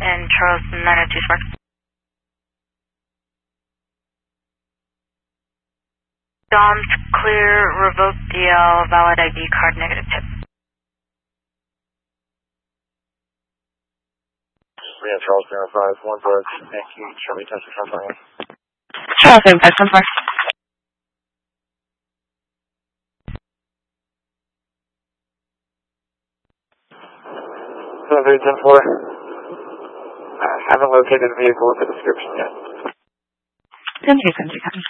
and Charles 902 Sparks. Dom's clear, revoked DL, valid ID card, negative tip. Yeah, Charles 05, 1 Brooks, thank you, Charlie Tesla, California. Charles 05, 1 Brooks. Very 10-4. I haven't located the vehicle with the description yet. 10-2, 10-2, copy.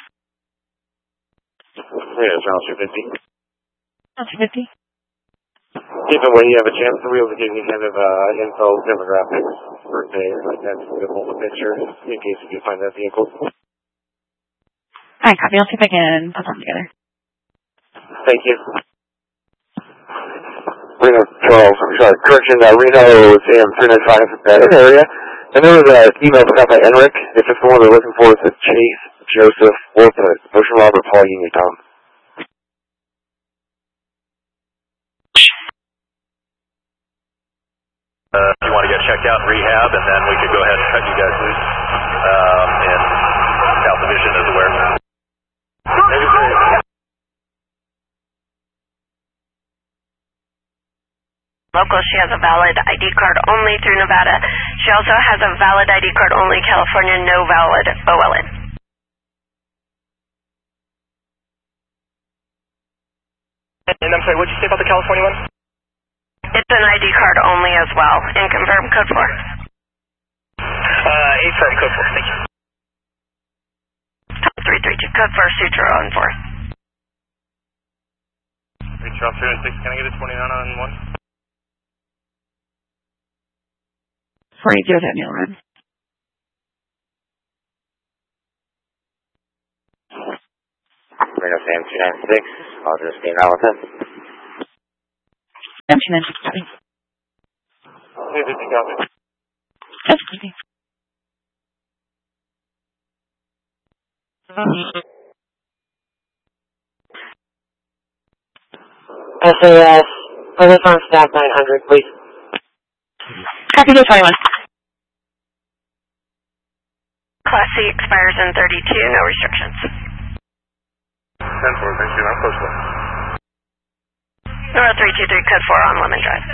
Yeah, Charles 250. 250. If and when you have a chance to be able to give me kind of info, demographics, birthday, like that, so we can hold a picture in case you do find that vehicle. Alright, copy. I'll see if I can put them together. Thank you. Reno, Charles, sorry, correction, Reno Sam 395, that area. And there was an email sent out by Enric. If it's the one they're looking for, it's Chase, Joseph, Orpha, Ocean Robert, Paul, Union, Tom. If you want to get checked out in rehab, and then we could go ahead and cut you guys loose. And South Division is aware. Local, she has a valid ID card only through Nevada. She also has a valid ID card only California, no valid OLN. And I'm sorry, what did you say about the California one? It's an ID card only as well. And confirm code 4. Affirm code 4, thank you. 332, code 4, Sutro on 4. Charles 306, can I get a 29 on 1? 480, Daniel Run. Reno Sam 296, I'll just be an Allison. Sam 296, copy. 350, copy. Yes, copy. SAS, police on staff 900, please. Copy to 21. Class C expires in 32, no restrictions. 10-4, thank you, I'm close to Nora 323, code 4 on Lemon Drive.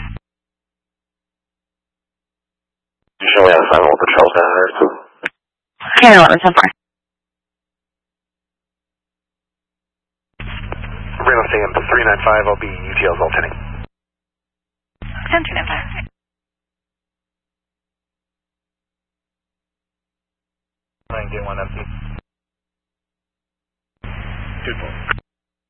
You show me how to find all the patrols down there. Cannon 11, 10-4. Reno Sam 395, I'll be UTL's alternating. 10-295. 9, get 1 empty. 2-4.